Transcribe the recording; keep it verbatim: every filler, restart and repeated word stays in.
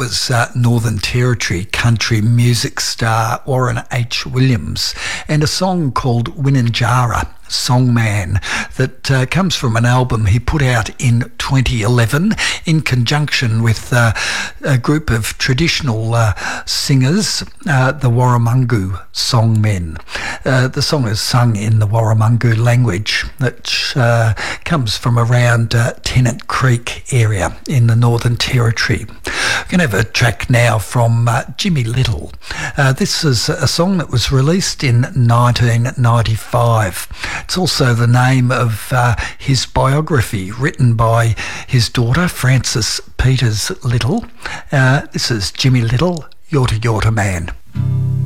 was uh, Northern Territory country music star Warren H. Williams, and a song called Winninjara, Songman, that uh, comes from an album he put out in twenty eleven in conjunction with uh, a group of traditional uh, singers, uh, the Warramungu Songmen. Uh, the song is sung in the Warramungu language that uh, comes from around uh, Tennant Creek area in the Northern Territory. We're going to have a track now from uh, Jimmy Little. Uh, this is a song that was released in nineteen ninety-five. It's also the name of uh, his biography written by his daughter, Frances Peters Little. Uh, this is Jimmy Little, Yorta Yorta Man.